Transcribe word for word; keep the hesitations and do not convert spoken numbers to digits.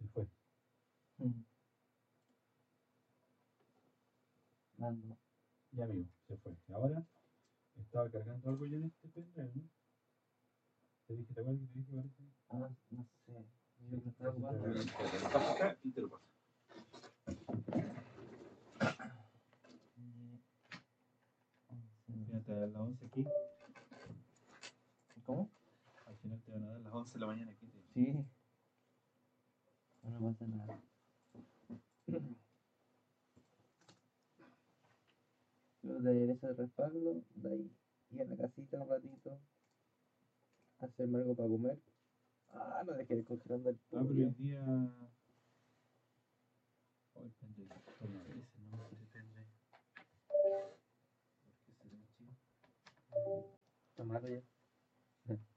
fue. Mm. Mando. Ya amigo, se fue. Ahora estaba cargando algo yo en este pendrive, ¿no? Te dije, ¿te acuerdas que te dije parece? Ah, no sé. Yo me Está estaba ocupando. cargando. Te lo paso acá y te lo paso. Al final te dan las once aquí. ¿Cómo? Al final te van a dar las once de la mañana aquí. Te... Sí. No pasa nada. Luego de ese respaldo, de ahí ir a la casita un ratito, hacerme algo para comer. Ah, no dejé de congelando el Ah, pero pollo. hoy día. Hoy pendrive. Toma, ese no quiere pendrive. ¿Por qué se ve chido? Está malo ya.